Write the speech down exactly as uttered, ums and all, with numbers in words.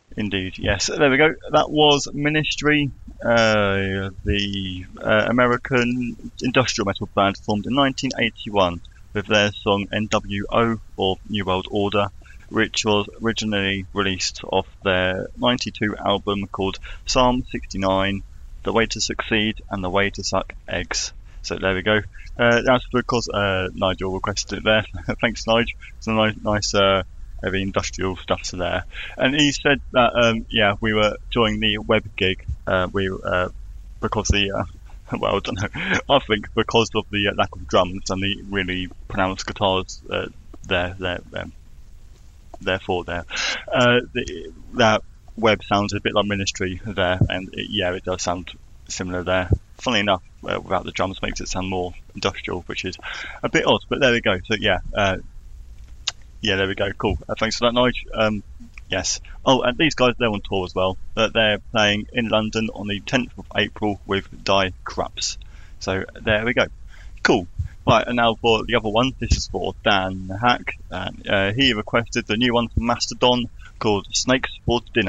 Indeed, yes. There we go. That was Ministry, uh, the uh, American industrial metal band formed in nineteen eighty-one with their song N W O, or New World Order, which was originally released off their ninety-two album called Psalm sixty-nine, The Way to Succeed and The Way to Suck Eggs. So there we go. Uh, that's because uh, Nigel requested it there. Thanks, Nigel. It's a nice, nice uh, heavy industrial stuff to there. And he said that, um, yeah, we were during the web gig, uh, we uh, because the, uh, well, I don't know, I think because of the uh, lack of drums and the really pronounced guitars uh, there, there, um, therefore there, uh, the, that web sounds a bit like Ministry there, and it, yeah, it does sound similar there. Funnily enough, uh, without the drums makes it sound more industrial, which is a bit odd, but there we go. So yeah, uh, yeah, there we go. Cool. Uh, thanks for that, Nige. Um, yes. Oh, and these guys, they're on tour as well. Uh, they're playing in London on the tenth of April with Die Craps. So there we go. Cool. Right, and now for the other one. This is for Dan Hack. And, uh, he requested the new one from Mastodon called Snakes for Dinner.